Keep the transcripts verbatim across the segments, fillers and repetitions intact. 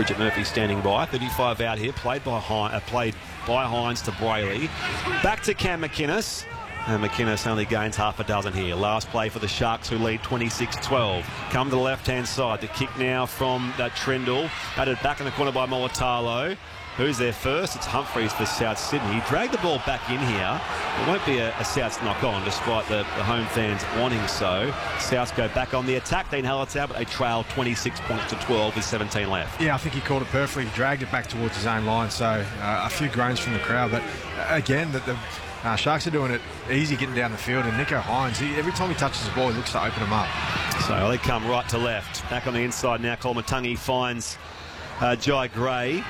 Bridget Murphy standing by. thirty-five out here, played by Hines, uh, played by Hines to Brayley. Back to Cam McInnes. And McInnes only gains half a dozen here. Last play for the Sharks, who lead twenty-six twelve. Come to the left-hand side. The kick now from that Trindle. Batted back in the corner by Molitalo. Who's there first? It's Humphreys for South Sydney. He dragged the ball back in here. It won't be a, a Souths knock-on, despite the, the home fans wanting so. Souths go back on the attack. Dean Hallertau, but they trail twenty-six points to twelve with seventeen left. Yeah, I think he called it perfectly. He dragged it back towards his own line, so uh, a few groans from the crowd. But uh, again, the, the uh, Sharks are doing it easy getting down the field, and Nicho Hines, he, every time he touches the ball, he looks to open him up. So they come right to left. Back on the inside now, Koloamatangi finds uh, Jai Gray.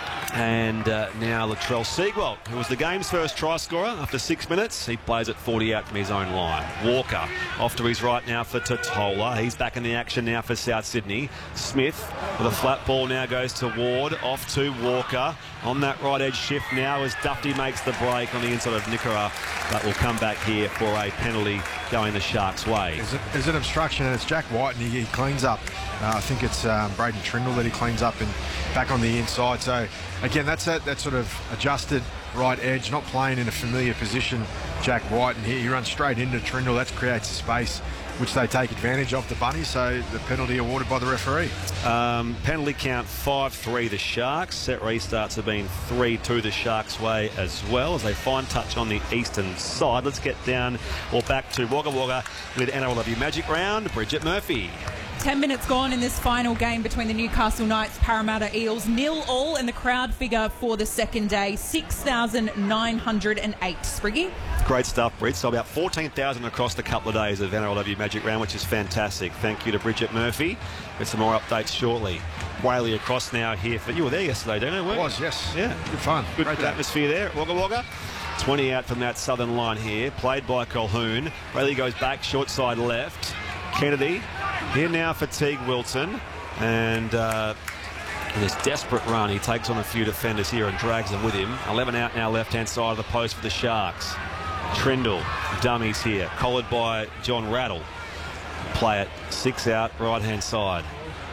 And uh, now Latrell Seagwalt, who was the game's first try scorer after six minutes. He plays at forty out from his own line. Walker off to his right now for Totola. He's back in the action now for South Sydney. Smith with a flat ball now goes to Ward. Off to Walker. On that right edge shift now as Dufty makes the break on the inside of Nicola. But will come back here for a penalty going the Sharks' way. Is it, is it obstruction? And it's Jack White, and he, he cleans up. Uh, I think it's um, Braden Trindle that he cleans up and back on the inside. So again, that's that, that sort of adjusted right edge, not playing in a familiar position, Jack White, and he, he runs straight into Trindle. That creates a space which they take advantage of, the Bunnies, so the penalty awarded by the referee. Um, penalty count five three the Sharks. Set restarts have been three two the Sharks' way as well as they fine touch on the eastern side. Let's get down or back to Wagga Wagga with N R L W Magic Round. Bridget Murphy. Ten minutes gone in this final game between the Newcastle Knights, Parramatta Eels. Nil all, and the crowd figure for the second day, six thousand nine hundred eight. Spriggy? Great stuff, Brit. So about fourteen thousand across the couple of days of N R L W Magic Round, which is fantastic. Thank you to Bridget Murphy. Get some more updates shortly. Whaley across now here. For you were there yesterday, don't you? I was, yes. Yeah. Good fun. Good Great atmosphere there at Wagga Wagga. twenty out from that southern line here. Played by Colquhoun. Whaley goes back, short side left. Kennedy here now for Teague Wilton. And uh, in this desperate run, he takes on a few defenders here and drags them with him. eleven out now, left-hand side of the post for the Sharks. Trindle, dummies here, collared by John Rattle. Play it, six out, right-hand side.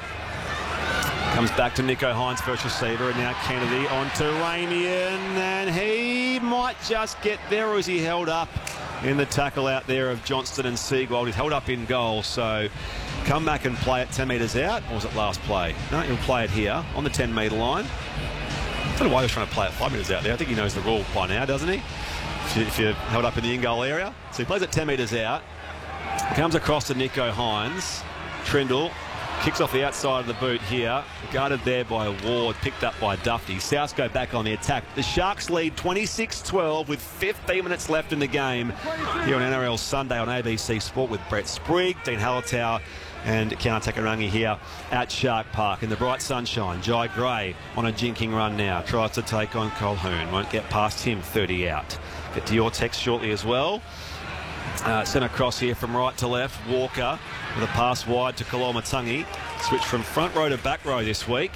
Comes back to Nicho Hines, first receiver, and now Kennedy on to Ramian, and he might just get there, or is he held up in the tackle out there of Johnston and Seagwalt? He's held up in goal, so come back and play it ten metres out, or was it last play? No, he'll play it here on the ten metre line. I don't know why he was trying to play it five metres out there. I think he knows the rule by now, doesn't he? If, you, if you're held up in the in-goal area. So he plays it ten metres out. Comes across to Nicho Hines. Trindle kicks off the outside of the boot here. Guarded there by Ward, picked up by Dufty. Souths go back on the attack. The Sharks lead twenty-six twelve with fifteen minutes left in the game here on N R L Sunday on A B C Sport with Brett Sprigg, Dean Hallertau and Kiana Takarangi here at Shark Park in the bright sunshine. Jai Gray on a jinking run now. Tries to take on Colquhoun. Won't get past him, thirty out. Get to your text shortly as well. Uh, sent across here from right to left. Walker with a pass wide to Koloamatangi. Switch from front row to back row this week.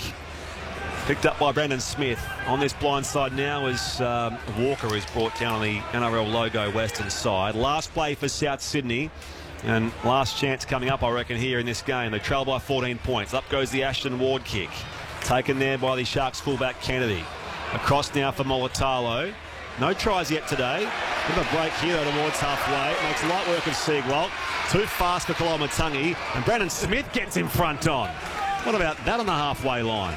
Picked up by Brandon Smith. On this blind side now as um, Walker is brought down on the N R L logo western side. Last play for South Sydney. And last chance coming up, I reckon, here in this game. They trail by fourteen points. Up goes the Ashton Ward kick. Taken there by the Sharks fullback Kennedy. Across now for Molitalo. No tries yet today. With a break here towards halfway. Makes light work of Seagwalt. Too fast for Koloamatangi. And Brandon Smith gets in front on. What about that on the halfway line?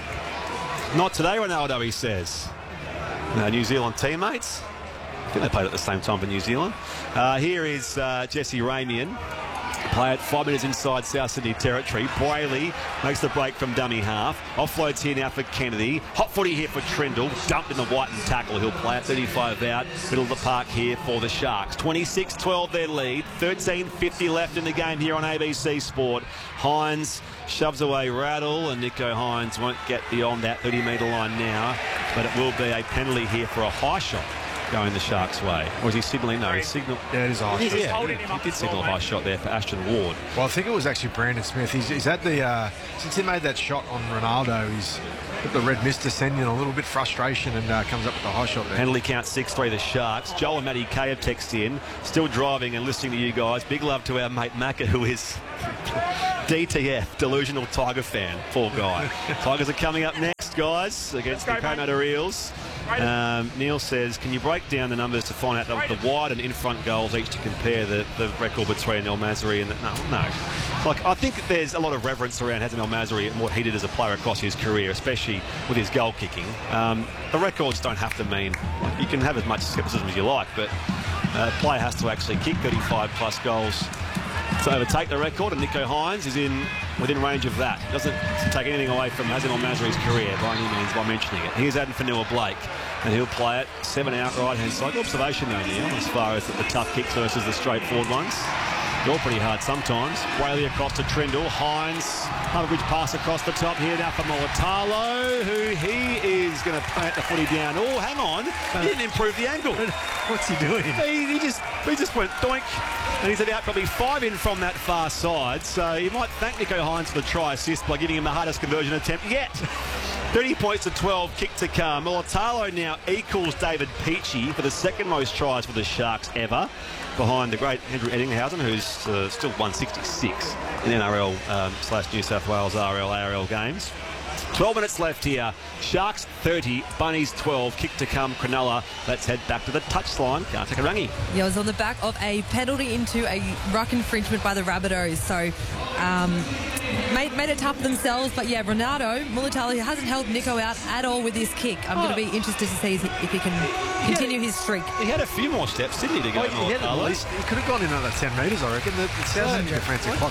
Not today, Ronaldo, he says. No, New Zealand teammates. I think they played at the same time for New Zealand. Uh, here is uh, Jesse Ramian. Play it five metres inside South Sydney territory. Brayley makes the break from dummy half. Offloads here now for Kennedy. Hot footy here for Trindle. Dumped in the white and tackle. He'll play it thirty-five out. Middle of the park here for the Sharks. twenty-six twelve their lead. thirteen fifty left in the game here on A B C Sport. Hines shoves away Rattle, and Nicho Hines won't get beyond that thirty metre line now. But it will be a penalty here for a high shot going the Sharks' way. Or is he signalling? No, he's signal. Yeah, it is a high shot. Yeah, yeah, he did signal a high shot there for Ashton Ward. Well, I think it was actually Brandon Smith. He's, he's had the, uh, since he made that shot on Ronaldo, he's got the red mist descending, a little bit frustration, and uh, comes up with the high shot there. Penalty count six three the Sharks. Joel and Matty Kay have texted in. Still driving and listening to you guys. Big love to our mate Macca, who is D T F, delusional Tiger fan. Poor guy. Tigers are coming up next. guys, against the Parramatta Eels. Um, Neil says, can you break down the numbers to find out the, the wide and in-front goals each to compare the, the record between El Masri and... The, no, no. Like, I think there's a lot of reverence around Hazem El Masri and what he did as a player across his career, especially with his goal kicking. Um, the records don't have to mean... You can have as much scepticism as you like, but uh, a player has to actually kick thirty-five plus goals to overtake the record, and Nicho Hynes is in within range of that. Doesn't take anything away from Hazem El Masri's career by any means by mentioning it. Here's Addin Fonua-Blake, and he'll play it seven out right-hand side. Good observation though, Neil, as far as the, the tough kicks versus the straightforward ones. They're all pretty hard sometimes. Whaley across to Trindle. Hynes, Harbour Bridge pass across the top here now for Mulitalo, who he is going to plant the footy down. Oh, hang on. He didn't improve the angle. What's he doing? He, he just he just went doink, and he's about probably five in from that far side. So you might thank Nicho Hynes for the try assist by giving him the hardest conversion attempt yet. thirty points to twelve, kick to come. Mulitalo now equals David Peachey for the second most tries for the Sharks ever, behind the great Andrew Eddinghausen, who's uh, still one sixty-six in N R L um, slash New South Wales R L A R L games. twelve minutes left here. Sharks thirty, Bunnies twelve. Kick to come, Cronulla. Let's head back to the touchline. Can't take a rangy. Yeah, it was on the back of a penalty into a ruck infringement by the Rabbitohs. So, um, made, made it tough for themselves. But yeah, Renato Mulitalo hasn't held Nicho out at all with his kick. I'm oh. going to be interested to see if he can continue his streak. He had a few more steps, didn't he, to go oh, he, had least, he could have gone in another ten metres, I reckon. It sounds like a defensive clock.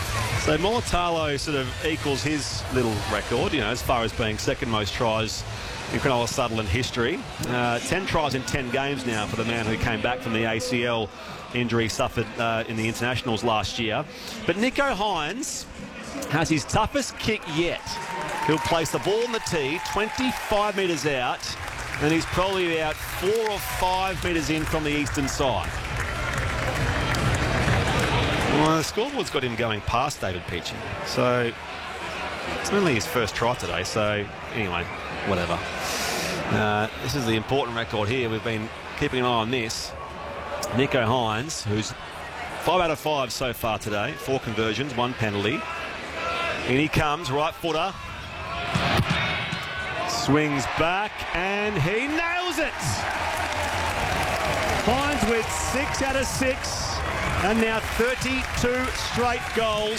So Mulitalo sort of equals his little record, you know, as far as being second most tries in Cronulla Sutherland history. Uh, ten tries in ten games now for the man who came back from the A C L injury suffered uh, in the internationals last year. But Nicho Hynes has his toughest kick yet. He'll place the ball on the tee, twenty-five metres out, and he's probably about four or five metres in from the eastern side. Well, the scoreboard's got him going past David Peachey, so it's only his first try today, so anyway, whatever. Uh, this is the important record here. We've been keeping an eye on this. Nicho Hynes, who's five out of five so far today, four conversions, one penalty. In he comes, right footer. Swings back, and he nails it! Hynes with six out of six. And now thirty-two straight goals.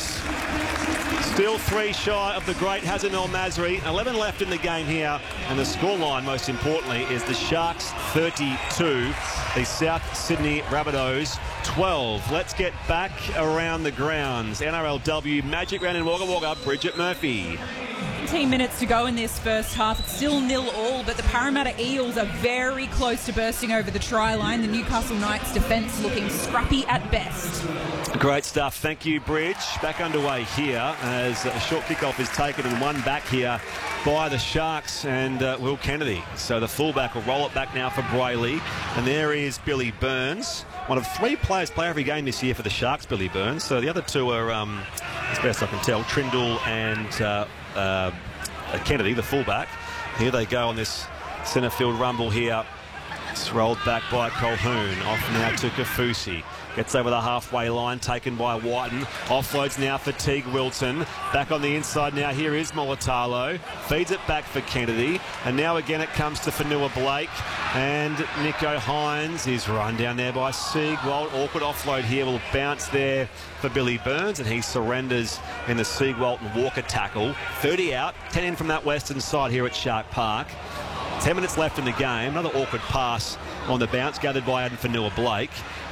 Still three shy of the great Hazem El Masri. eleven left in the game here. And the scoreline, most importantly, is the Sharks thirty-two. The South Sydney Rabbitohs twelve. Let's get back around the grounds. N R L W Magic Round in Wagga Wagga. Bridget Murphy. seventeen minutes to go in this first half. It's still nil all, but the Parramatta Eels are very close to bursting over the try line. The Newcastle Knights defence looking scrappy at best. Great stuff. Thank you, Bridge. Back underway here as a short kickoff is taken and one back here by the Sharks and uh, Will Kennedy. So the fullback will roll it back now for Brayley. And there is Billy Burns. One of three players play every game this year for the Sharks, Billy Burns. So the other two are, um, as best I can tell, Trindle and uh, uh, Kennedy, the fullback. Here they go on this centre field rumble here. It's rolled back by Colquhoun. Off now to Kaufusi. Gets over the halfway line, taken by Whiten. Offloads now for Teague Wilton. Back on the inside now, here is Mulitalo. Feeds it back for Kennedy. And now again it comes to Fonua-Blake. And Nicho Hynes is run down there by Siegwald. Awkward offload here, will bounce there for Billy Burns. And he surrenders in the Siegwald and Walker tackle. thirty out, ten in from that western side here at Shark Park. ten minutes left in the game. Another awkward pass on the bounce, gathered by Addin Fonua-Blake.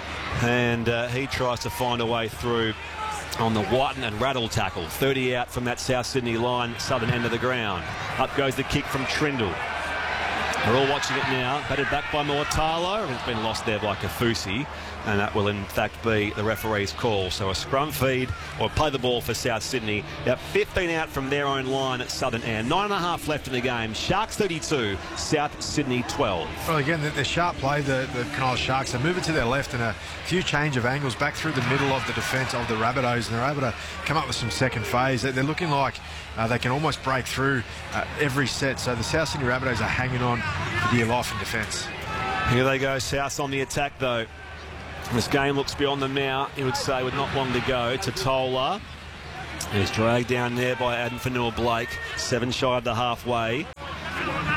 And uh, he tries to find a way through on the Whiten and Rattle tackle. thirty out from that South Sydney line, southern end of the ground. Up goes the kick from Trindle. We're all watching it now. Batted back by Mulitalo. It's been lost there by Kaufusi. And that will in fact be the referee's call. So a scrum feed or play the ball for South Sydney. About fifteen out from their own line at southern end. Nine and a half left in the game. Sharks thirty-two, South Sydney twelve. Well, again, the, the sharp play, the, the Cronulla Sharks. They move it to their left and a few change of angles back through the middle of the defence of the Rabbitohs. And they're able to come up with some second phase. They're, they're looking like uh, they can almost break through uh, every set. So the South Sydney Rabbitohs are hanging on for dear life in defence. Here they go, South on the attack though. This game looks beyond them now, he would say, with not long to go. Totola is dragged down there by Addin Fonua-Blake, seven shy of the halfway.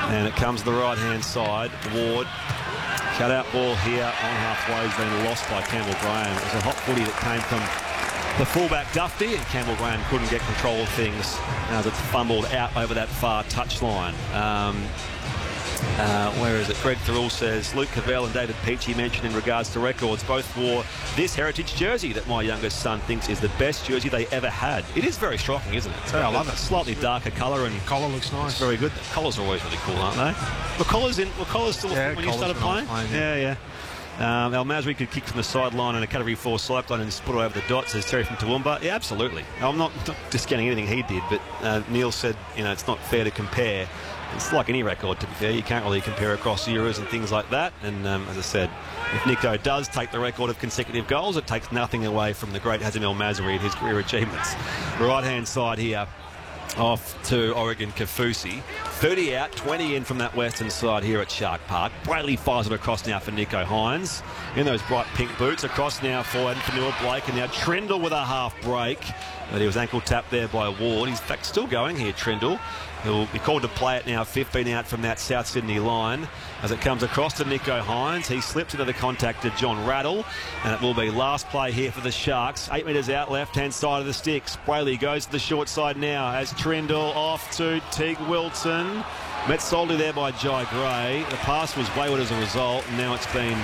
And it comes to the right-hand side. Ward. Cut-out ball here on halfway has been lost by Campbell Graham. It was a hot footy that came from the fullback Dufty, and Campbell Graham couldn't get control of things as it's fumbled out over that far touchline. Um, Uh, where is it? Greg Thurl says Luke Cavell and David Peachy mentioned in regards to records both wore this heritage jersey that my youngest son thinks is the best jersey they ever had. It is very striking, isn't it? Yeah, I love it. Slightly darker colour, and Collar looks nice. it's very good. The collars are always really cool, aren't they? Were collars in? Were collars still Yeah, when you started collars playing? when I was playing, yeah, yeah. Um, El Masri could kick from the sideline and a category four cyclone and put it over the dot, says Terry from Toowoomba. Yeah, absolutely. I'm not, not discounting anything he did, but uh, Neil said, you know, it's not fair to compare. It's like any record, to be fair. You can't really compare across eras and things like that. And um, as I said, if Nico does take the record of consecutive goals, it takes nothing away from the great Hazem El Masri and his career achievements. Right-hand side here, off to Oregon Kaufusi. thirty out, twenty in from that western side here at Shark Park. Bradley fires it across now for Nicho Hynes. In those bright pink boots, across now for Noah Blake, and now Trindle with a half break. But he was ankle tapped there by Ward. He's in fact still going here, Trindle. He'll be called to play it now, fifteen out from that South Sydney line. As it comes across to Nicho Hynes, he slips into the contact to John Rattle, and it will be last play here for the Sharks. Eight metres out, left-hand side of the sticks. Brayley goes to the short side now as Trindle off to Teague Wilton. Met solely there by Jai Gray. The pass was wayward as a result, and now it's been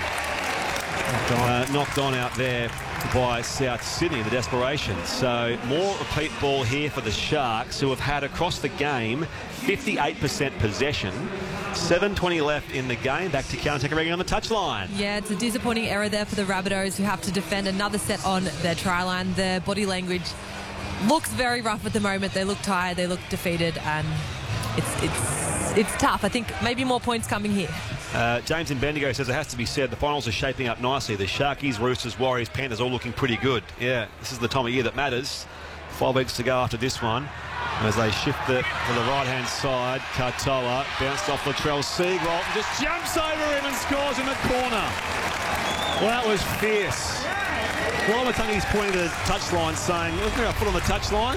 uh, knocked on out there by South Sydney, the desperation. So more repeat ball here for the Sharks, who have had across the game fifty-eight percent possession. seven twenty left in the game. Back to counter on the touchline. Yeah, it's a disappointing error there for the Rabbitohs, who have to defend another set on their try line. Their body language looks very rough at the moment. They look tired, they look defeated, and it's it's it's tough. I think maybe more points coming here. Uh, James in Bendigo says it has to be said the finals are shaping up nicely. The Sharkies, Roosters, Warriors, Panthers all looking pretty good. Yeah, this is the time of year that matters. Five weeks to go after this one. As they shift it to the right-hand side, Katoa bounced off Latrell Seagull, just jumps over him and scores in the corner. Well, that was fierce. Walamatangi's pointing to the touchline saying, wasn't there a foot on the touchline?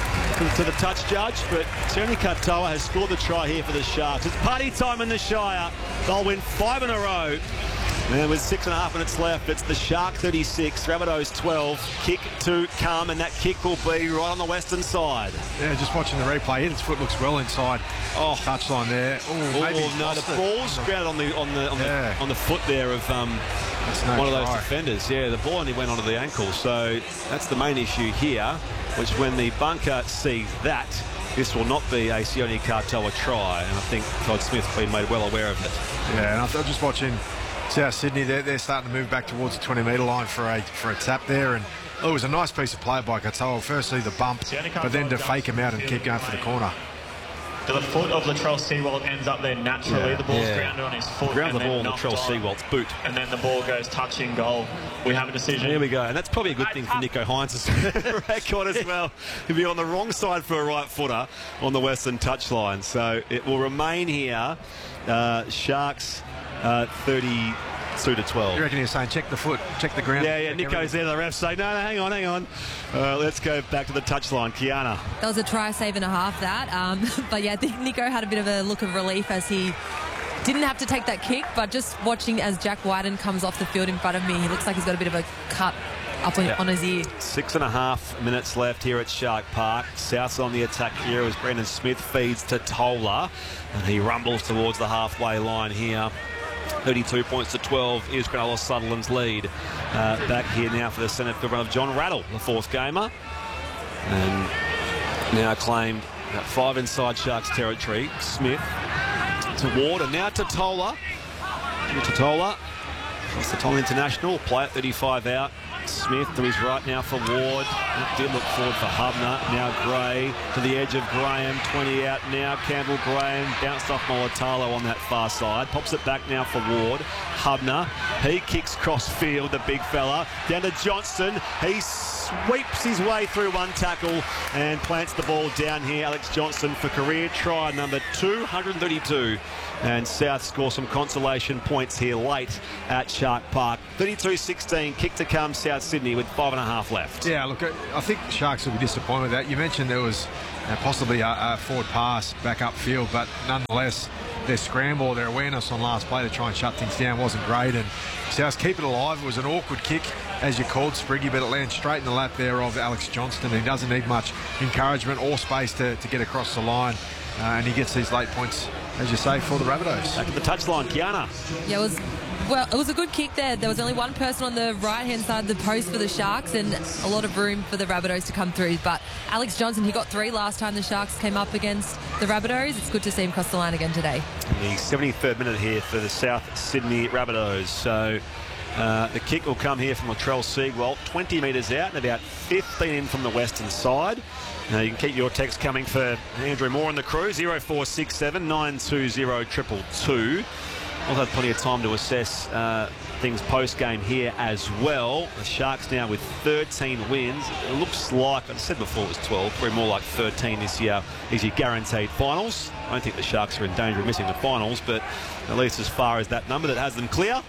To the touch judge, but Tony Katoa has scored the try here for the Sharks. It's party time in the Shire. They'll win five in a row. And with six and a half minutes left, it's the Shark thirty-six, Rabbitohs twelve. Kick to come, and that kick will be right on the western side. Yeah, just watching the replay, his foot looks well inside. Oh, touchline there. Oh, maybe oh no, the ball's grounded on the on the on, yeah. the on the foot there of um, no one of those try. defenders. Yeah, the ball only went onto the ankle, so that's the main issue here. Which, when the bunker sees that, this will not be a Sione Katoa try, and I think Todd Smith's been made well aware of it. Yeah, and I was just watching South Sydney. They're, they're starting to move back towards the twenty metre line for a for a tap there, and oh, it was a nice piece of play by Katoa. Firstly, the bump, but then to fake him out and keep going for the corner. To the foot of Latrell Seawald ends up there naturally. Yeah. The ball's Yeah. grounded on his foot. Ground and the ball then on Latrell knocked on. Seawald's boot. And then the ball goes touching goal. We have a decision. There we go, and that's probably a good thing for Nicho Hynes' record as well. He'll be on the wrong side for a right footer on the western touchline. So it will remain here. Uh, Sharks uh, thirty-two to twelve. You reckon you're saying check the foot, check the ground? Yeah, yeah. check Nico's everything? there. The refs say, no, no, hang on, hang on. Uh, let's go back to the touchline. Kiana. That was a try save and a half, that. Um, but yeah, I think Nico had a bit of a look of relief as he didn't have to take that kick, but just watching as Jack Wyden comes off the field in front of me, he looks like he's got a bit of a cut up on, Yeah. on his ear. Six and a half minutes left here at Shark Park. South's on the attack here as Brendan Smith feeds to Tola, and he rumbles towards the halfway line here. thirty-two points to twelve is Granola Sutherland's lead. Uh, back here now for the centre field run of John Rattle, the fourth gamer. And now claimed at five inside Sharks territory. Smith to Ward, and now to Tola. To Tola. Across the Tola International. Play at thirty-five out. Smith to his right now for Ward. It did look forward for Hubner. Now Gray to the edge of Graham. twenty out now. Campbell Graham bounced off Molitalo on that far side. Pops it back now for Ward. Hubner. He kicks cross field, the big fella. Down to Johnston. He sweeps his way through one tackle and plants the ball down here. Alex Johnston for career try number two hundred thirty-two. And South score some consolation points here late at Shark Park. thirty-two sixteen, kick to come South Sydney with five and a half left. Yeah, look, I think Sharks will be disappointed with that. You mentioned there was uh, possibly a, a forward pass back upfield, but nonetheless, their scramble, their awareness on last play to try and shut things down wasn't great. And South keep it alive. It was an awkward kick, as you called, Spriggy, but it lands straight in the lap there of Alex Johnston. He doesn't need much encouragement or space to, to get across the line. Uh, and he gets these late points, as you say, for the Rabbitohs. Back to the touchline, Kiana. Yeah, it was well, it was a good kick there. There was only one person on the right-hand side of the post for the Sharks and a lot of room for the Rabbitohs to come through. But Alex Johnston, he got three last time the Sharks came up against the Rabbitohs. It's good to see him cross the line again today. The seventy-third minute here for the South Sydney Rabbitohs. So uh, the kick will come here from Latrell Seagwalt, twenty metres out and about fifteen in from the western side. Uh, you can keep your text coming for Andrew Moore and the crew, zero four six seven nine two zero two two two. We'll have plenty of time to assess uh, things post-game here as well. The Sharks now with thirteen wins. It looks like, I said before it was twelve, probably more like thirteen this year is your guaranteed finals. I don't think the Sharks are in danger of missing the finals, but at least as far as that number that has them clear.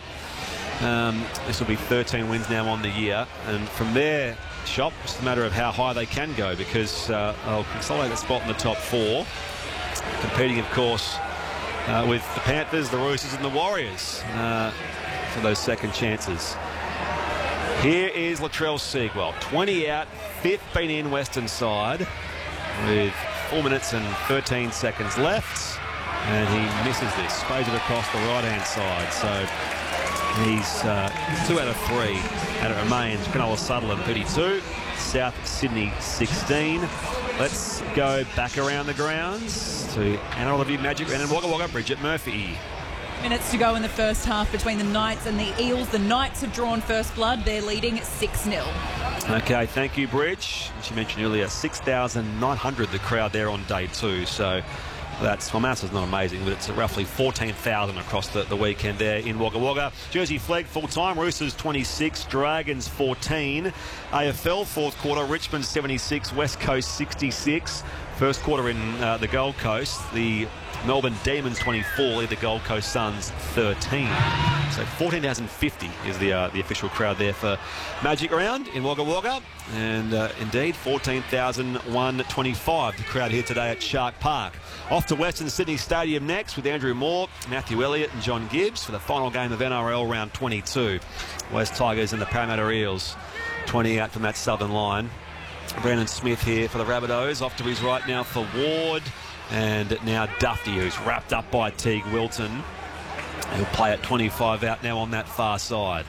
Um, this will be thirteen wins now on the year, and from there, Shop, it's a matter of how high they can go, because uh, they'll consolidate the spot in the top four, competing, of course, uh, with the Panthers, the Roosters, and the Warriors uh, for those second chances. Here is Latrell Seagwalt, twenty out, fifteen in western side, with four minutes and thirteen seconds left, and he misses this, sprays it across the right-hand side. So he's uh, two out of three, and it remains Cronulla Sutherland thirty-two, South Sydney sixteen. Let's go back around the grounds to Anna Olivia Magic Round and Wagga Wagga. Bridget Murphy. Minutes to go in the first half between the Knights and the Eels. The Knights have drawn first blood. They're leading six nil. Okay, thank you, Bridge. As you mentioned earlier, six thousand nine hundred the crowd there on day two. So that's, well, mass is not amazing, but it's roughly fourteen thousand across the, the weekend there in Wagga Wagga. Jersey Flegg full-time, Roosters twenty-six, Dragons fourteen. A F L fourth quarter, Richmond seventy-six, West Coast sixty-six. First quarter in uh, the Gold Coast, the Melbourne Demons twenty-four, the Gold Coast Suns thirteen. So fourteen thousand fifty is the uh, the official crowd there for Magic Round in Wagga Wagga. And uh, indeed, fourteen thousand one hundred twenty-five the crowd here today at Shark Park. Off to Western Sydney Stadium next with Andrew Moore, Matthew Elliott and John Gibbs for the final game of N R L round twenty-two. West Tigers and the Parramatta Eels, twenty out from that southern line. Brandon Smith here for the Rabbitohs. Off to his right now for Ward. And now Dufty, who's wrapped up by Teague Wilton. He'll play at twenty-five out now on that far side.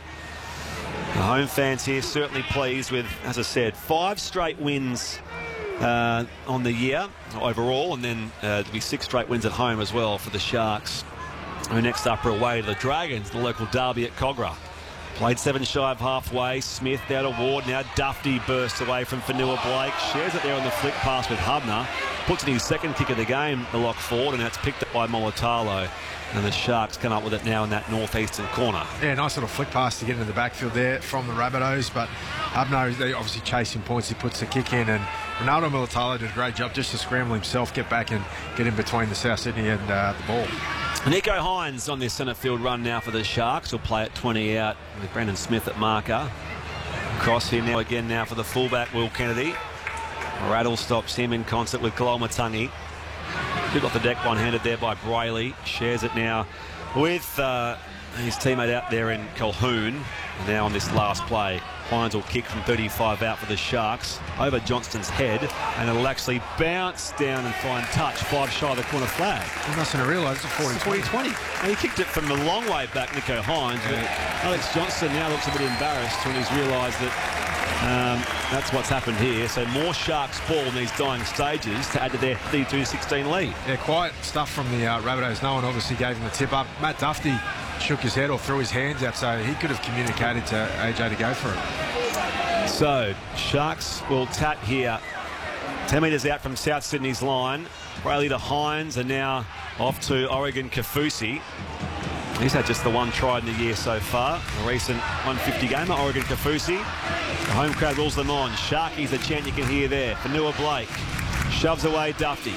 The home fans here certainly pleased with, as I said, five straight wins uh, on the year overall, and then uh, there'll be six straight wins at home as well for the Sharks, who next up are away to the Dragons, the local derby at Cogra. Played seven shy of halfway. Smith out of Ward. Now Dufty bursts away from Fanua Blake. Shares it there on the flick pass with Hubner. Puts in his second kick of the game, the lock forward, and that's picked up by Molitalo. And the Sharks come up with it now in that northeastern corner. Yeah, nice little flick pass to get into the backfield there from the Rabbitohs. But Hubner, they obviously chasing points. He puts the kick in, and Ronaldo Molitalo did a great job just to scramble himself, get back and get in between the South Sydney and uh, the ball. Nico Hines on this centre field run now for the Sharks. He'll play at twenty out with Brandon Smith at marker. Cross here now again now for the fullback, Will Kennedy. Rattle stops him in concert with Kalamatangi. Took off the deck, one-handed there by Brayley. Shares it now with uh, his teammate out there in Colquhoun. Now on this last play, Hines will kick from thirty-five out for the Sharks over Johnston's head, and it'll actually bounce down and find touch five shy of the corner flag. You mustn't have realised it's a forty twenty. And he kicked it from a long way back, Nico Hines. But Alex Johnston now looks a bit embarrassed when he's realised that um, that's what's happened here. So more Sharks ball in these dying stages to add to their thirty-two sixteen lead. Yeah, quiet stuff from the uh, Rabbitohs. No one obviously gave him the tip up. Matt Dufty shook his head or threw his hands out, so he could have communicated to A J to go for it. So Sharks will tap here, ten metres out from South Sydney's line. Brayley to Hines, and now off to Oregon Kafusi. He's had just the one try in the year so far. A recent one fifty gamer, Oregon Kaufusi. The home crowd rules them on. Sharky's the chant you can hear there. Fanua Blake shoves away Dufty.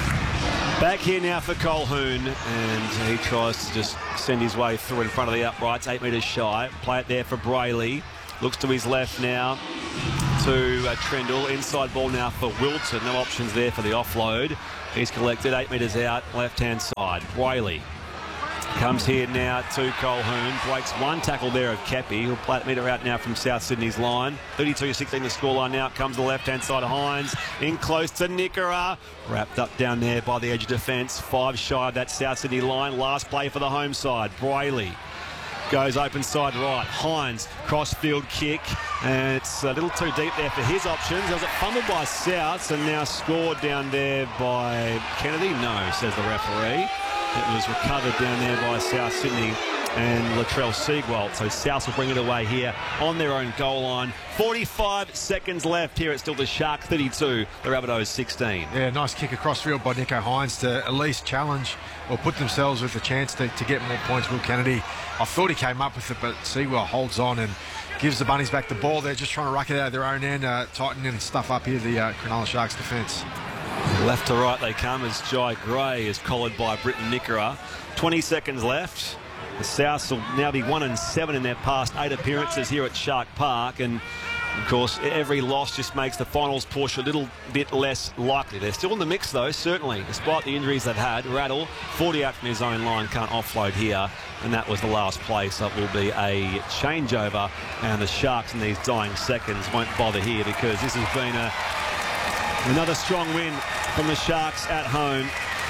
Back here now for Colquhoun, and he tries to just send his way through in front of the uprights, eight metres shy. Play it there for Brayley. Looks to his left now to uh, Trindle. Inside ball now for Wilton. No options there for the offload. He's collected eight metres out, left-hand side. Brayley comes here now to Colquhoun. Breaks one tackle there of Kepi. He'll play it metre out now from South Sydney's line. thirty-two sixteen the scoreline now. Comes the left-hand side of Hines. In close to Nickera. Wrapped up down there by the edge of defence. Five shy of that South Sydney line. Last play for the home side. Brayley goes open side right. Hines, cross-field kick. And it's a little too deep there for his options. There was it fumbled by Souths and now scored down there by Kennedy? No, says the referee. It was recovered down there by South Sydney and Latrell Seagwalt. So South will bring it away here on their own goal line. forty-five seconds left here. It's still the Shark thirty-two, the Rabbitohs sixteen. Yeah, nice kick across field by Nicho Hines to at least challenge or put themselves with a chance to, to get more points. Will Kennedy, I thought he came up with it, but Seagwalt holds on and gives the Bunnies back the ball. They're just trying to ruck it out of their own end, uh, tightening stuff up here, the uh, Cronulla Sharks defence. Left to right they come as Jai Gray is collared by Britton Nickera. twenty seconds left. The Souths will now be one and seven in their past eight appearances here at Shark Park, and of course every loss just makes the finals push a little bit less likely. They're still in the mix though, certainly, despite the injuries they've had. Rattle, forty out from his own line, can't offload here, and that was the last play, so it will be a changeover, and the Sharks in these dying seconds won't bother here because this has been a another strong win from the Sharks at home.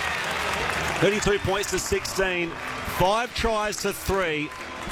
thirty-two points to sixteen. Five tries to three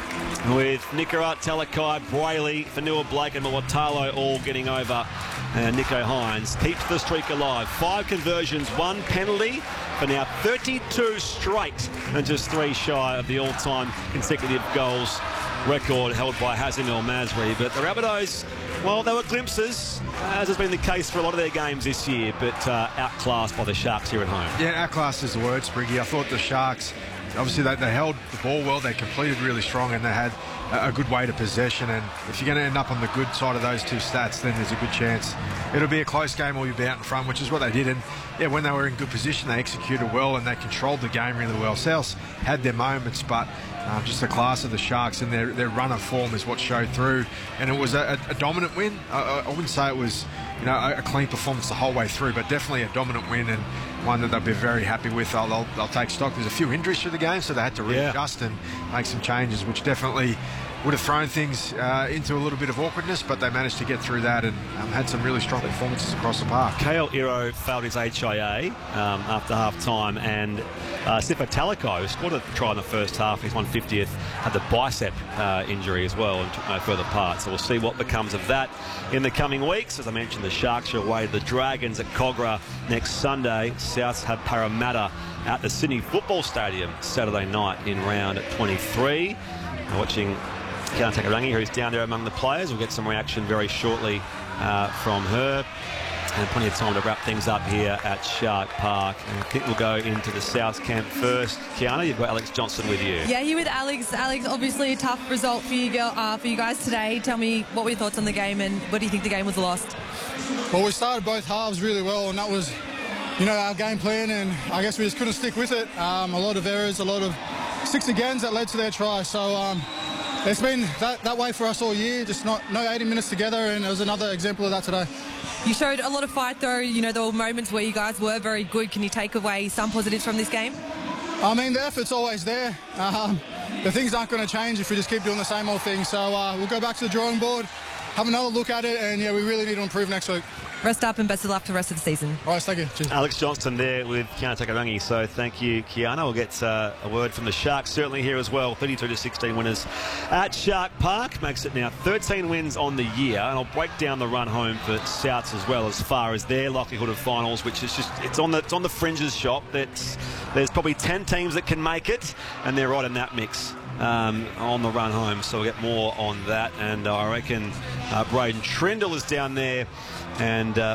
with Nickera, Talakai, Brayley, Fanua Blake and Muatalo all getting over. And Nicho Hines keeps the streak alive. Five conversions, one penalty for now thirty-two straight and just three shy of the all-time consecutive goals record held by Hazem El Masri. But the Rabbitohs, well, there were glimpses, as has been the case for a lot of their games this year, but uh, outclassed by the Sharks here at home. Yeah, outclassed is the word, Spriggy. I thought the Sharks, obviously they, they held the ball well, they completed really strong, and they had a, a good weight of possession. And if you're going to end up on the good side of those two stats, then there's a good chance it'll be a close game or you'll be out in front, which is what they did. And yeah, when they were in good position, they executed well and they controlled the game really well. South had their moments, but Um, just the class of the Sharks and their, their run of form is what showed through, and it was a, a dominant win. I, I wouldn't say it was, you know, a, a clean performance the whole way through, but definitely a dominant win and one that they'll be very happy with. They'll, they'll, they'll take stock. There's a few injuries through the game, so they had to readjust yeah. and make some changes, which definitely would have thrown things uh, into a little bit of awkwardness, but they managed to get through that and um, had some really strong performances across the park. Kale Iro failed his H I A um, after half-time, and uh, Sifa Talakai, who scored a try in the first half, his one fiftieth, had the bicep uh, injury as well and took no further part. So we'll see what becomes of that in the coming weeks. As I mentioned, the Sharks are away to the Dragons at Cogra next Sunday. Souths have Parramatta at the Sydney Football Stadium Saturday night in round twenty-three. We're watching Kiana Takarangi, who's down there among the players. We'll get some reaction very shortly uh, from her. And plenty of time to wrap things up here at Shark Park. And I think we'll go into the South camp first. Kiana, you've got Alex Johnson with you. Yeah, you with Alex. Alex, obviously a tough result for you, girl, uh, for you guys today. Tell me, what were your thoughts on the game and what do you think the game was lost? Well, we started both halves really well, and that was, you know, our game plan, and I guess we just couldn't stick with it. Um, a lot of errors, a lot of six agains that led to their try. So um, it's been that, that way for us all year, just not no eighty minutes together, and it was another example of that today. You showed a lot of fight, though. You know, there were moments where you guys were very good. Can you take away some positives from this game? I mean, the effort's always there. Um, the things aren't going to change if we just keep doing the same old thing. So uh, we'll go back to the drawing board, have another look at it, and yeah, we really need to improve next week. Rest up and best of luck for the rest of the season. All right, thank you. Cheers. Alex Johnston there with Kiana Takarangi. So thank you, Kiana. We'll get uh, a word from the Sharks certainly here as well. thirty-two to sixteen winners at Shark Park. Makes it now thirteen wins on the year. And I'll break down the run home for Souths as well as far as their likelihood of finals, which is just, it's on the, it's on the fringes shop. That's, there's probably ten teams that can make it, and they're right in that mix. Um, on the run home, so we'll get more on that. And uh, I reckon uh, Braden Trindle is down there, and uh,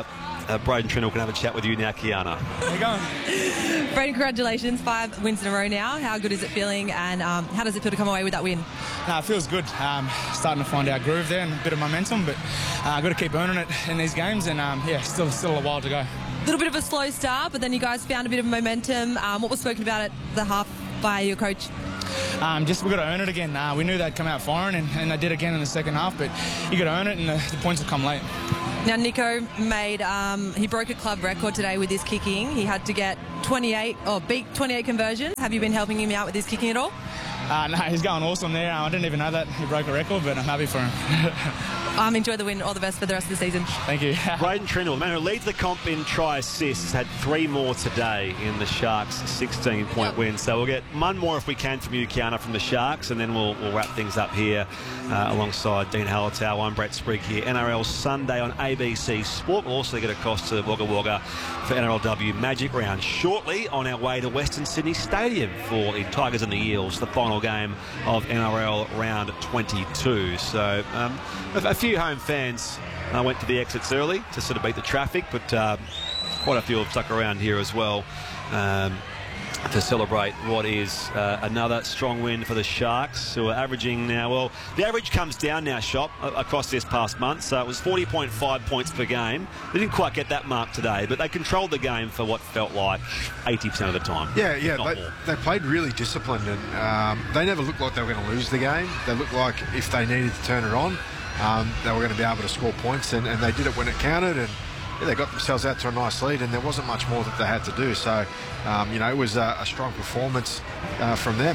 uh, Braden Trindle can have a chat with you now, Kiana. How you going? Braden, congratulations. Five wins in a row now. How good is it feeling, and um, how does it feel to come away with that win? Nah, it feels good. Um, starting to find our groove there and a bit of momentum, but I've uh, got to keep earning it in these games, and um, yeah, still still a while to go. A little bit of a slow start, but then you guys found a bit of momentum. Um, what was spoken about at the half by your coach? Um, just we've got to earn it again. Uh, we knew they'd come out firing, and, and they did again in the second half, but you got to earn it, and the, the points will come late. Now, Nico made, um, he broke a club record today with his kicking. He had to get twenty-eight, or beat twenty-eight conversions. Have you been helping him out with his kicking at all? Uh, no, he's going awesome there. Uh, I didn't even know that he broke a record, but I'm happy for him. Um, enjoy the win. All the best for the rest of the season. Thank you. Braden Trindle, the man who leads the comp in try assists, had three more today in the Sharks' sixteen-point Yep. win. So we'll get one more if we can from you, Kiana, from the Sharks, and then we'll, we'll wrap things up here uh, alongside Dean Hallertau. I'm Brett Sprigg here. N R L Sunday on A B C Sport. We'll also get across to Wagga Wagga for N R L W Magic Round shortly, on our way to Western Sydney Stadium for the Tigers and the Eels, the final game of N R L Round twenty-two. So um, a, a few home fans uh, went to the exits early to sort of beat the traffic, but uh, quite a few have stuck around here as well um, to celebrate what is uh, another strong win for the Sharks, who are averaging now, well, the average comes down now, Shop, uh, across this past month, so it was forty point five points per game. They didn't quite get that mark today, but they controlled the game for what felt like eighty percent of the time. Yeah, yeah, Not they, more. they played really disciplined, and um, they never looked like they were going to lose the game. They looked like if they needed to turn it on, um, they were going to be able to score points, and, and they did it when it counted, and yeah, they got themselves out to a nice lead, and there wasn't much more that they had to do. So, um, you know, it was a, a strong performance uh, from them.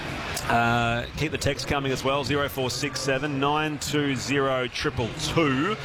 Uh, keep the text coming as well, zero four six seven nine two zero two two two.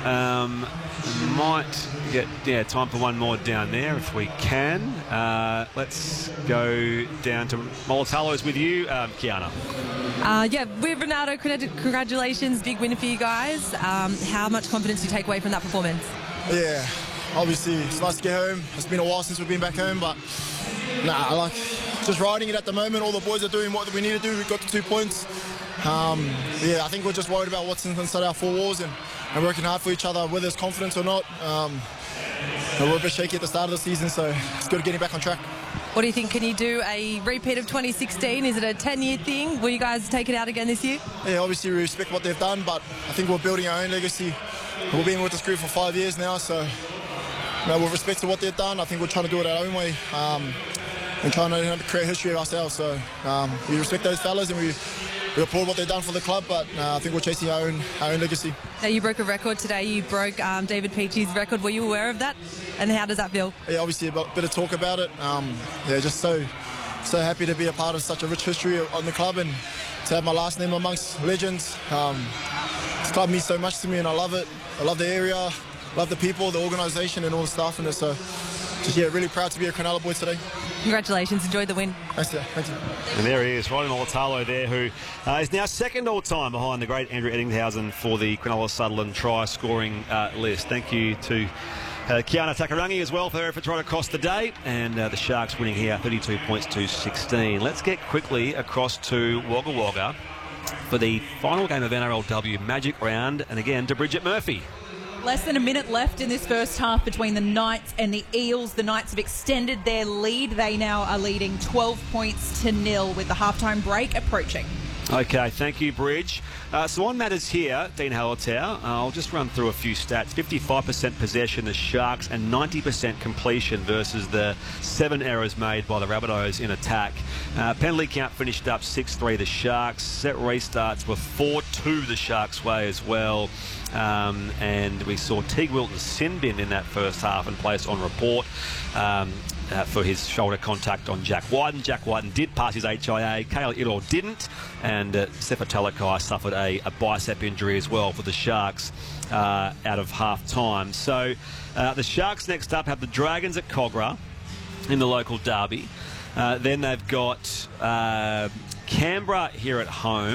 Um, might get yeah time for one more down there if we can. Uh, let's go down to Molotalo's with you, um, Kiana. Uh, yeah, with Ronaldo, congratulations. Big win for you guys. Um, how much confidence do you take away from that performance? Yeah, obviously it's nice to get home. It's been a while since we've been back home, but nah, I like just riding it at the moment. All the boys are doing what we need to do. We got the two points. Um, yeah, I think we're just worried about what's inside our four walls and, and working hard for each other, whether it's confidence or not. Um, we're a bit shaky at the start of the season, so it's good getting back on track. What do you think? Can you do a repeat of twenty sixteen? Is it a ten-year thing? Will you guys take it out again this year? Yeah, obviously we respect what they've done, but I think we're building our own legacy. We've been with this group for five years now, so you know, with respect to what they've done, I think we're trying to do it our own way um, and trying to you know, create history ourselves. So um, we respect those fellas and we, we applaud what they've done for the club, but uh, I think we're chasing our own our own legacy. Now, you broke a record today. You broke um, David Peachey's record. Were you aware of that? And how does that feel? Yeah, obviously a bit of talk about it. Um, yeah, just so so happy to be a part of such a rich history on the club and to have my last name amongst legends. Um, this club means so much to me and I love it. I love the area, love the people, the organisation and all the staff in it. So just yeah, really proud to be a Cronulla boy today. Congratulations. Enjoy the win. Thanks, yeah. Thank you. And there he is, Rodney Molotalo there, who uh, is now second all-time behind the great Andrew Eddinghausen for the Cronulla-Sutherland try-scoring uh, list. Thank you to uh, Kiana Takarangi as well for their efforts right across the day, and uh, the Sharks winning here thirty-two points to sixteen. Let's get quickly across to Wagga Wagga for the final game of N R L W Magic Round, and again to Bridget Murphy. Less than a minute left in this first half between the Knights and the Eels. The Knights have extended their lead. They now are leading twelve points to nil with the halftime break approaching. Okay, thank you, Bridge. Uh, so on matters here, Dean Hallertau, uh, I'll just run through a few stats. fifty-five percent possession, the Sharks, and ninety percent completion versus the seven errors made by the Rabbitohs in attack. Uh, penalty count finished up six three the Sharks. Set restarts were four two the Sharks' way as well. Um, and we saw Teague Wilton's sin bin in that first half and placed on report um, uh, for his shoulder contact on Jack Wyden. Jack Wyden did pass his H I A, Kale Idor didn't, and uh, Sefa Talakai suffered a, a bicep injury as well for the Sharks uh, out of half time. So uh, the Sharks next up have the Dragons at Kogarah in the local derby. Uh, then they've got uh, Canberra here at home.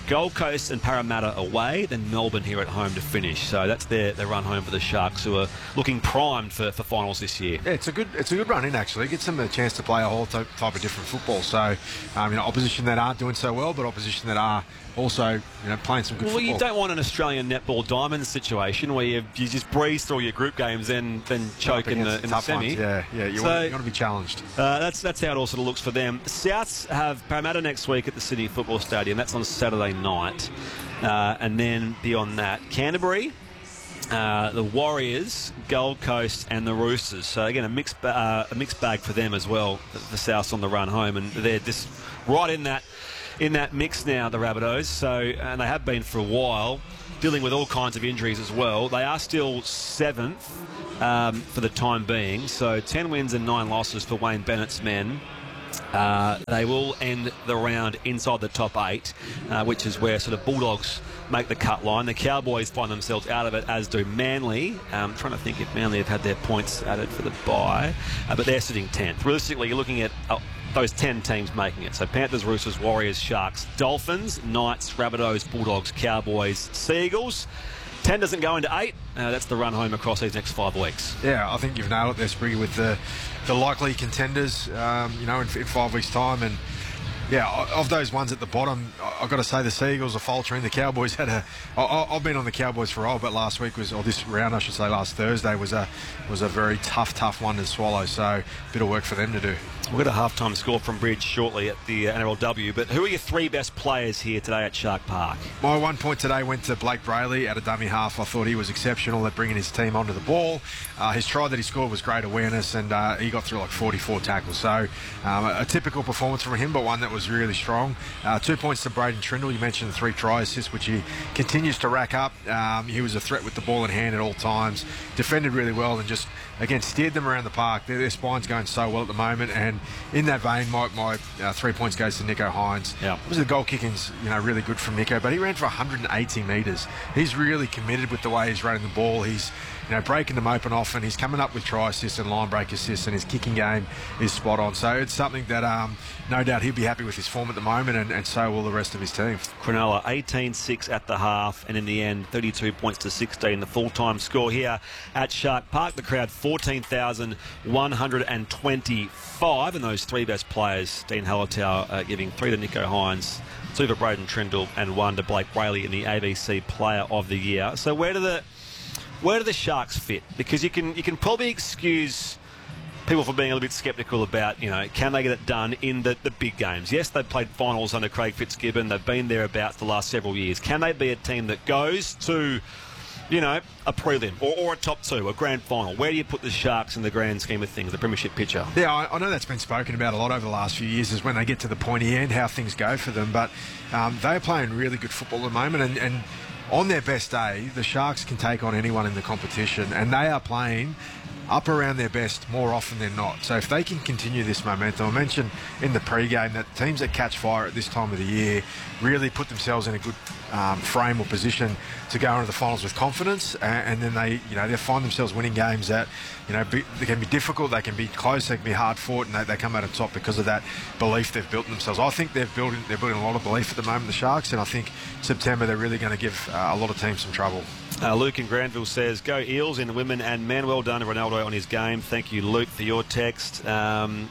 Gold Coast and Parramatta away, then Melbourne here at home to finish. So that's their, their run home for the Sharks, who are looking primed for, for finals this year. Yeah, it's a good it's a good run in, actually. It gives them a chance to play a whole type, type of different football. So, um, you know, opposition that aren't doing so well, but opposition that are also, you know, playing some good well, football. Well, you don't want an Australian netball diamond situation where you, you just breeze through your group games and then choke in the, in the semi. Ones. Yeah, yeah, you, so, want, you want to be challenged. Uh, that's that's how it all sort of looks for them. Souths have Parramatta next week at the Sydney Football Stadium. That's on Saturday night. Uh, and then beyond that, Canterbury, uh, the Warriors, Gold Coast and the Roosters. So again, a mixed, ba- uh, a mixed bag for them as well, the, the Souths on the run home. And they're just right in that in that mix now, the Rabbitohs. So, and they have been for a while, dealing with all kinds of injuries as well. They are still seventh um, for the time being. So ten wins and nine losses for Wayne Bennett's men. Uh, they will end the round inside the top eight, uh, which is where sort of Bulldogs make the cut line. The Cowboys find themselves out of it, as do Manly. Um, trying to think if Manly have had their points added for the bye, uh, but they're sitting tenth. Realistically, you're looking at uh, those ten teams making it. So Panthers, Roosters, Warriors, Sharks, Dolphins, Knights, Rabbitohs, Bulldogs, Cowboys, Seagulls. ten doesn't go into eight. Uh, that's the run home across these next five weeks. Yeah, I think you've nailed it there, Spriggy, with the the likely contenders, um, you know, in, in five weeks' time. And yeah, of those ones at the bottom, I've got to say the Seagulls are faltering. The Cowboys had a. I, I've been on the Cowboys for a while, but last week was, or this round, I should say, last Thursday was a was a very tough, tough one to swallow. So a bit of work for them to do. We'll get a halftime score from Bridge shortly at the N R L W, but who are your three best players here today at Shark Park? My one point today went to Blake Brayley at a dummy half. I thought he was exceptional at bringing his team onto the ball. Uh, his try that he scored was great awareness, and uh, he got through like forty-four tackles. So um, a, a typical performance from him, but one that was really strong. Uh, two points to Braden Trindle. You mentioned the three try assists, which he continues to rack up. Um, he was a threat with the ball in hand at all times, defended really well, and just, again, steered them around the park. Their, their spine's going so well at the moment, and in that vein, my, my uh, three points goes to Nicho Hines. Yeah. The goal kicking's, you know, really good from Nicho, but he ran for one hundred eighty metres. He's really committed with the way he's running the ball. He's, you know, breaking them open often. He's coming up with try assists and line break assists, and his kicking game is spot on. So it's something that um, no doubt he'll be happy with his form at the moment, and, and so will the rest of his team. Cronulla eighteen six at the half, and in the end thirty-two points to sixteen, the full-time score here at Shark Park. The crowd fourteen thousand one hundred twenty-five, and those three best players, Dean Hallertau uh, giving three to Nicho Hines, two for Braden Trindle, and one to Blake Brayley in the A B C Player of the Year. So where do the where do the Sharks fit? Because you can you can probably excuse people for being a little bit sceptical about, you know, can they get it done in the, the big games? Yes, they've played finals under Craig Fitzgibbon. They've been thereabouts the last several years. Can they be a team that goes to, you know, a prelim or, or a top two, a grand final? Where do you put the Sharks in the grand scheme of things, the premiership picture? Yeah, I, I know that's been spoken about a lot over the last few years, is when they get to the pointy end, how things go for them. But um, they're playing really good football at the moment, and, and on their best day, the Sharks can take on anyone in the competition, and they are playing up around their best more often than not. So if they can continue this momentum, I mentioned in the pre-game that teams that catch fire at this time of the year really put themselves in a good um, frame or position to go into the finals with confidence, and, and then they, you know, they find themselves winning games that, you know, be, they can be difficult, they can be close, they can be hard fought, and they, they come out on top because of that belief they've built in themselves. I think they've built, they're building a lot of belief at the moment, the Sharks, and I think September they're really going to give uh, a lot of teams some trouble. Uh, Luke in Granville says, go Eels in the women and men. Well done to Ronaldo on his game. Thank you, Luke, for your text. Um,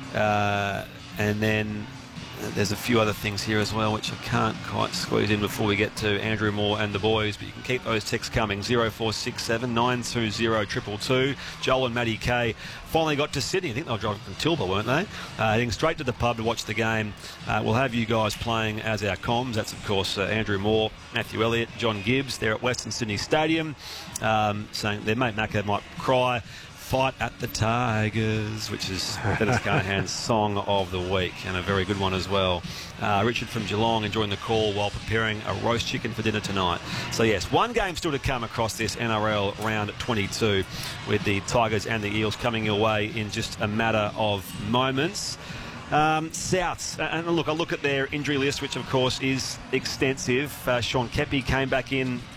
uh, and then uh, there's a few other things here as well, which I can't quite squeeze in before we get to Andrew Moore and the boys, but you can keep those texts coming. zero four six seven nine two zero two two two. Joel and Maddie Kay finally got to Sydney. I think they were driving from Tilba, weren't they? Uh, heading straight to the pub to watch the game. Uh, we'll have you guys playing as our comms. That's, of course, uh, Andrew Moore, Matthew Elliott, John Gibbs. They're at Western Sydney Stadium, um, saying their mate Macca might cry. Fight at the Tigers, which is Dennis Carnahan's song of the week, and a very good one as well. Uh, Richard from Geelong enjoying the call while preparing a roast chicken for dinner tonight. So yes, one game still to come across this N R L round twenty-two, with the Tigers and the Eels coming your way in just a matter of moments. Um, Souths, and look, I look at their injury list, which of course is extensive. Uh, Sean Kepi came back in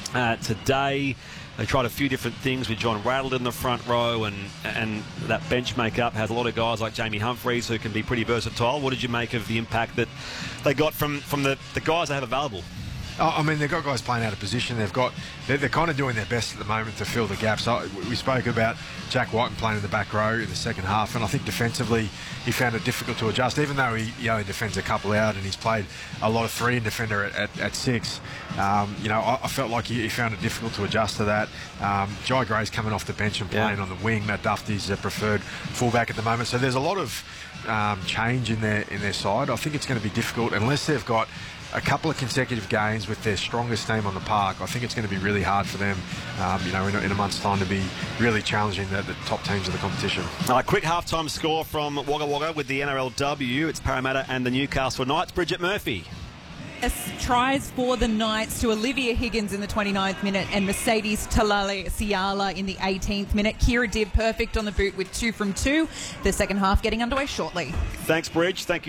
uh, today. They tried a few different things with John Rattle in the front row, and and that bench makeup has a lot of guys like Jamie Humphreys who can be pretty versatile. What did you make of the impact that they got from, from the, the guys they have available? Oh, I mean, they've got guys playing out of position. They've got they're, they're kind of doing their best at the moment to fill the gaps. So we spoke about Jack White playing in the back row in the second half, and I think defensively he found it difficult to adjust, even though he, he only defends a couple out and he's played a lot of three and defender at, at, at six. Um, you know, I, I felt like he, he found it difficult to adjust to that. Um, Jai Gray's coming off the bench and playing yeah. on the wing. Matt Duffy's their preferred fullback at the moment. So there's a lot of um, change in their in their side. I think it's going to be difficult unless they've got a couple of consecutive games with their strongest team on the park. I think it's going to be really hard for them, um, you know, in a, in a month's time to be really challenging the, the top teams of the competition. A quick halftime score from Wagga Wagga with the N R L W. It's Parramatta and the Newcastle Knights. Bridget Murphy. Tries for the Knights to Olivia Higgins in the twenty-ninth minute and Mercedes Talale Siala in the eighteenth minute. Kira Div perfect on the boot with two from two. The second half getting underway shortly. Thanks, Bridge. Thank you.